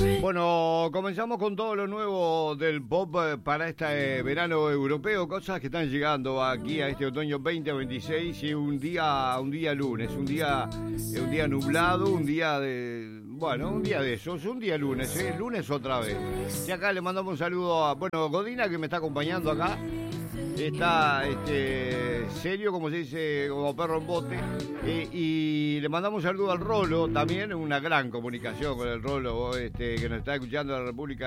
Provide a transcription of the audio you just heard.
Bueno, comenzamos con todo lo nuevo del pop para este verano europeo, cosas que están llegando aquí a este otoño 2026 y un día lunes, un día nublado, un día de esos, un día lunes, lunes otra vez. Y acá le mandamos un saludo a, Godina, que me está acompañando acá. Está serio, como se dice, como perro en bote. Y le mandamos un saludo al Rolo, también una gran comunicación con el Rolo, que nos está escuchando en la República